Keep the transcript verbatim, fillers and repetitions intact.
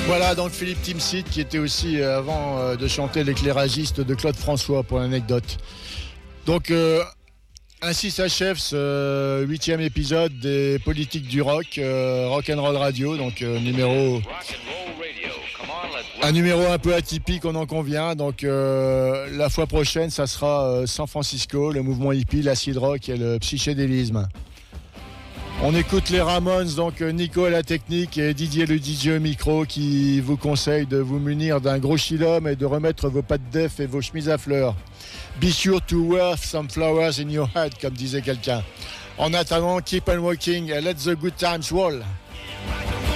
Voilà donc Philippe Timsit qui était aussi euh, avant euh, de chanter l'éclairagiste de Claude François pour l'anecdote. Donc euh, ainsi s'achève ce huitième épisode des politiques du rock, euh, Rock'n'Roll Radio, donc euh, numéro un numéro un peu atypique, on en convient. Donc euh, la fois prochaine, ça sera euh, San Francisco, le mouvement hippie, l'acid rock et le psychédélisme. On écoute les Ramones, donc Nico à la technique et Didier le D J au micro qui vous conseille de vous munir d'un gros chilum et de remettre vos pattes d'œuf et vos chemises à fleurs. Be sure to wear some flowers in your head, comme disait quelqu'un. En attendant, keep on walking and let the good times roll.